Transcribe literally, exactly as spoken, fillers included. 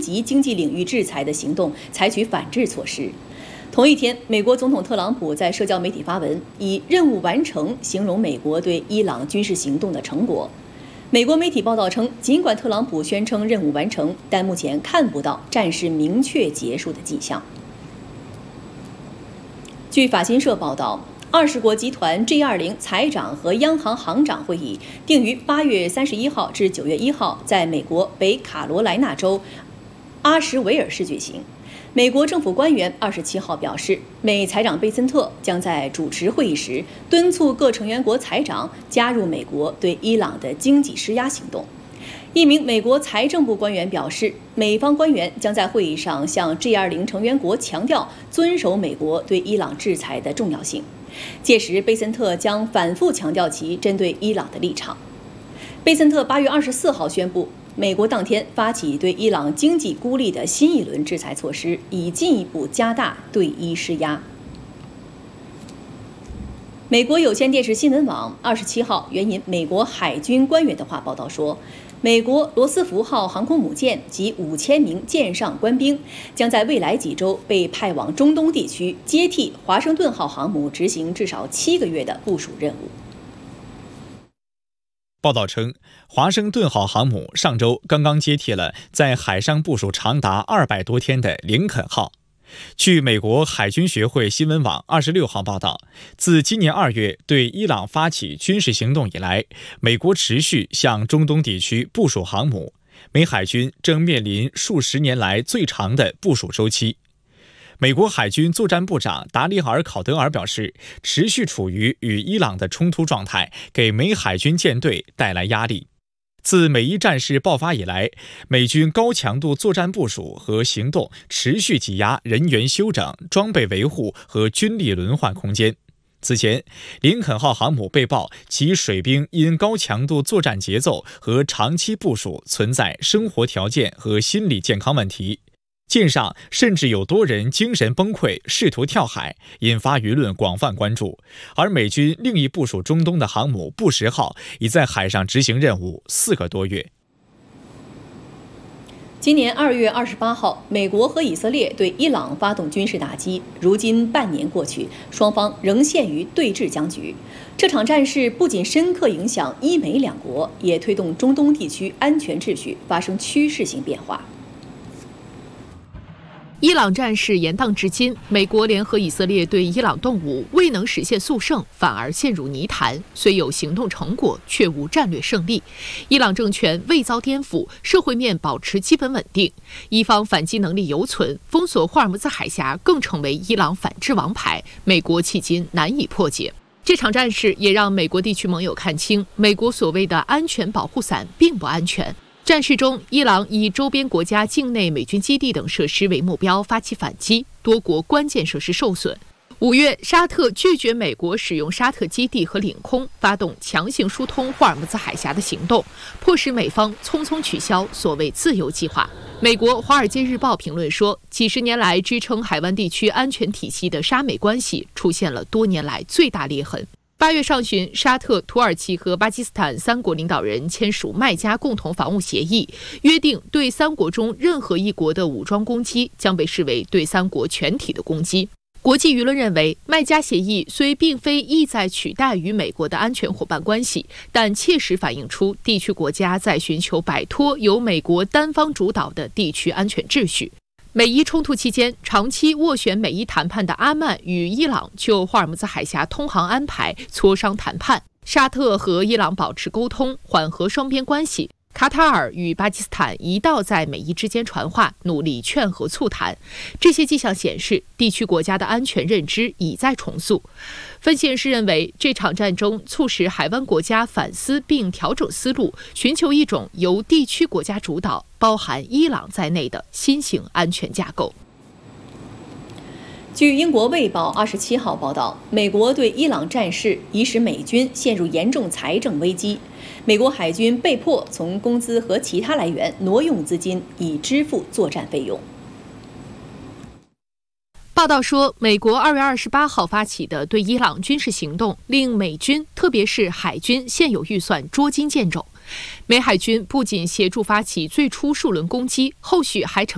及经济领域制裁的行动采取反制措施。同一天，美国总统特朗普在社交媒体发文，以任务完成形容美国对伊朗军事行动的成果。美国媒体报道称，尽管特朗普宣称任务完成，但目前看不到战事明确结束的迹象。据法新社报道，二十国集团 G 二十 财长和央行行长会议定于八月三十一号至九月一号在美国北卡罗来纳州阿什维尔市举行。美国政府官员二十七号表示，美财长贝森特将在主持会议时敦促各成员国财长加入美国对伊朗的经济施压行动。一名美国财政部官员表示，美方官员将在会议上向 G 二十 成员国强调遵守美国对伊朗制裁的重要性。届时，贝森特将反复强调其针对伊朗的立场。贝森特八月二十四号宣布，美国当天发起对伊朗经济孤立的新一轮制裁措施，以进一步加大对伊施压。美国有线电视新闻网二十七号援引美国海军官员的话报道说，美国罗斯福号航空母舰及五千名舰上官兵将在未来几周被派往中东地区，接替华盛顿号航母执行至少七个月的部署任务。 报道称，华盛顿号航母上周刚刚接替了在海上部署长达二百多天的林肯号。据美国海军学会新闻网二十六号报道，自今年二月对伊朗发起军事行动以来，美国持续向中东地区部署航母，美海军正面临数十年来最长的部署周期。美国海军作战部长达里尔·考德尔表示，持续处于与伊朗的冲突状态，给美海军舰队带来压力。自美伊战事爆发以来，美军高强度作战部署和行动持续挤压人员休整、装备维护和军力轮换空间。此前，林肯号航母被曝其水兵因高强度作战节奏和长期部署存在生活条件和心理健康问题。舰上甚至有多人精神崩溃，试图跳海，引发舆论广泛关注。而美军另一部署中东的航母布什号已在海上执行任务四个多月。 今年二月二十八号，美国和以色列对伊朗发动军事打击，如今半年过去，双方仍陷于对峙僵局。这场战事不仅深刻影响伊美两国，也推动中东地区安全秩序发生趋势性变化。 伊朗战事延宕至今，美国联合以色列对伊朗动武，未能实现速胜，反而陷入泥潭。虽有行动成果，却无战略胜利。伊朗政权未遭颠覆，社会面保持基本稳定，伊方反击能力犹存，封锁霍尔木兹海峡更成为伊朗反制王牌，美国迄今难以破解。这场战事也让美国地区盟友看清，美国所谓的安全保护伞并不安全。战事中，伊朗以周边国家境内美军基地等设施为目标发起反击，多国关键设施受损。五月，沙特拒绝美国使用沙特基地和领空，发动强行疏通霍尔木兹海峡的行动，迫使美方匆匆取消所谓自由计划。美国《华尔街日报》评论说，几十年来支撑海湾地区安全体系的沙美关系出现了多年来最大裂痕。八月上旬，沙特、土耳其和巴基斯坦三国领导人签署麦加共同防务协议，约定对三国中任何一国的武装攻击将被视为对三国全体的攻击。国际舆论认为，麦加协议虽并非意在取代与美国的安全伙伴关系，但切实反映出地区国家在寻求摆脱由美国单方主导的地区安全秩序。美伊冲突期间，长期斡旋美伊谈判的阿曼与伊朗就霍尔木兹海峡通航安排磋商谈判，沙特和伊朗保持沟通，缓和双边关系。卡塔尔与巴基斯坦一道在美伊之间传话，努力劝和促谈。这些迹象显示，地区国家的安全认知已在重塑。分析人士认为，这场战争促使海湾国家反思并调整思路，寻求一种由地区国家主导，包含伊朗在内的新型安全架构。 据英国《卫报》二十七号报道，美国对伊朗战事已使美军陷入严重财政危机，美国海军被迫从工资和其他来源挪用资金以支付作战费用。 报道说，美国二月二十八号发起的对伊朗军事行动，令美军特别是海军现有预算捉襟见肘。美海军不仅协助发起最初数轮攻击，后续还成